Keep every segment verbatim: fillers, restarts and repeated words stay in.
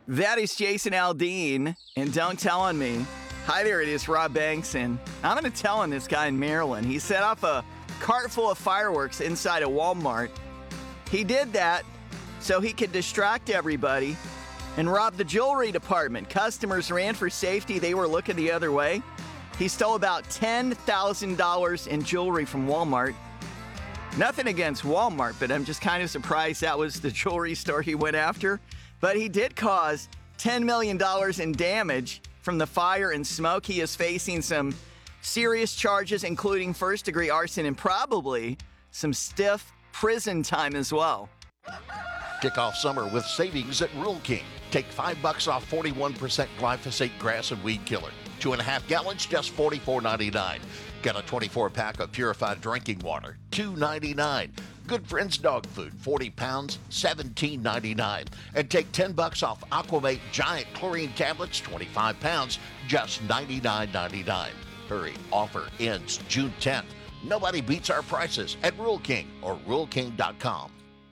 That is Jason Aldean, and don't tell on me. Hi there, it is Rob Banks, and I'm going to tell on this guy in Maryland. He set off a cart full of fireworks inside a Walmart. He did that so he could distract everybody and rob the jewelry department. Customers ran for safety. They were looking the other way. He stole about ten thousand dollars in jewelry from Walmart. Nothing against Walmart, but I'm just kind of surprised that was the jewelry store he went after. But he did cause ten million dollars in damage from the fire and smoke. He is facing some serious charges, including first-degree arson and probably some stiff prison time as well. Kick off summer with savings at Rural King. Take five bucks off forty-one percent glyphosate grass and weed killer. Two and a half gallons, just forty-four ninety-nine. Got a twenty-four pack of purified drinking water, two ninety-nine. Good Friends dog food, forty pounds, seventeen ninety-nine. And take ten bucks off Aquamate giant chlorine tablets, twenty-five pounds, just ninety-nine ninety-nine. Hurry, offer ends June tenth. Nobody beats our prices at Rural King or rural king dot com.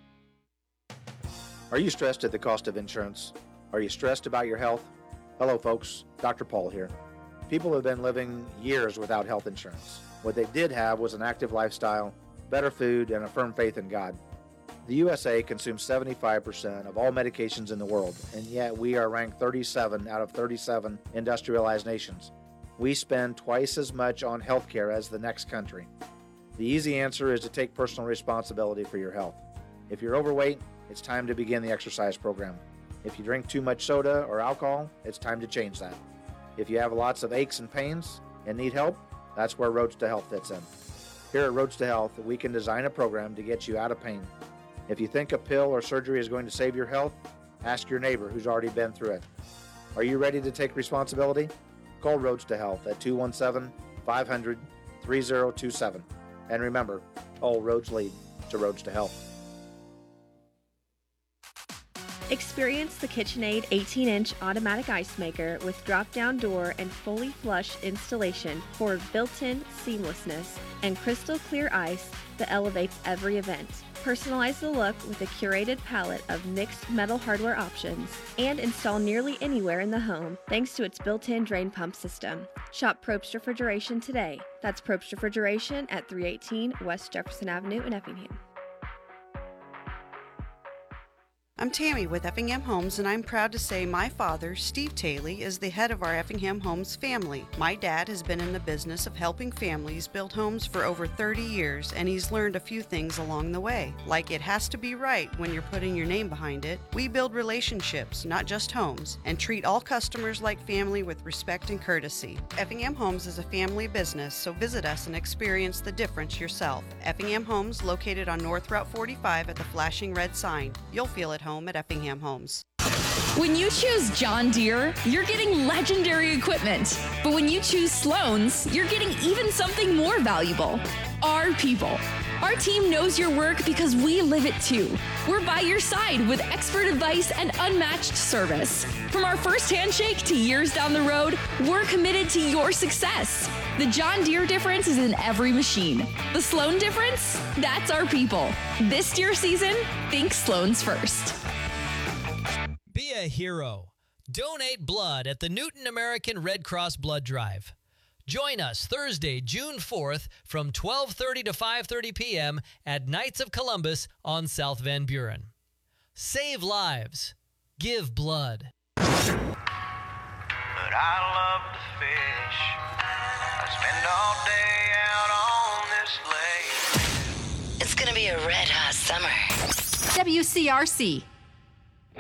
Are you stressed at the cost of insurance? Are you stressed about your health? Hello, folks. Doctor Paul here. People have been living years without health insurance. What they did have was an active lifestyle, better food, and a firm faith in God. The U S A consumes seventy-five percent of all medications in the world, and yet we are ranked thirty-seven out of thirty-seven industrialized nations. We spend twice as much on healthcare as the next country. The easy answer is to take personal responsibility for your health. If you're overweight, it's time to begin the exercise program. If you drink too much soda or alcohol, it's time to change that. If you have lots of aches and pains and need help, that's where Roads to Health fits in. Here at Roads to Health, we can design a program to get you out of pain. If you think a pill or surgery is going to save your health, ask your neighbor who's already been through it. Are you ready to take responsibility? Call Roads to Health at two one seven, five hundred, three zero two seven. And remember, all roads lead to Roads to Health. Experience the KitchenAid eighteen inch automatic ice maker with drop-down door and fully flush installation for built-in seamlessness and crystal clear ice that elevates every event. Personalize the look with a curated palette of mixed metal hardware options and install nearly anywhere in the home thanks to its built-in drain pump system. Shop Probst Refrigeration today. That's Probst Refrigeration at three eighteen West Jefferson Avenue in Effingham. I'm Tammy with Effingham Homes, and I'm proud to say my father, Steve Taley, is the head of our Effingham Homes family. My dad has been in the business of helping families build homes for over thirty years, and he's learned a few things along the way. Like it has to be right when you're putting your name behind it. We build relationships, not just homes, and treat all customers like family with respect and courtesy. Effingham Homes is a family business, so visit us and experience the difference yourself. Effingham Homes, located on North Route forty-five at the flashing red sign. You'll feel at home at Effingham Homes. When you choose John Deere, you're getting legendary equipment. But when you choose Sloan's, you're getting even something more valuable. Our people. Our team knows your work because we live it too. We're by your side with expert advice and unmatched service. From our first handshake to years down the road, we're committed to your success. The John Deere difference is in every machine. The Sloan difference? That's our people. This Deere season, think Sloan's first. Be a hero. Donate blood at the Newton American Red Cross Blood Drive. Join us Thursday, June fourth from twelve thirty to five thirty p.m. at Knights of Columbus on South Van Buren. Save lives. Give blood. But I love to fish. I spend all day out on this lake. It's going to be a red hot summer. W C R C,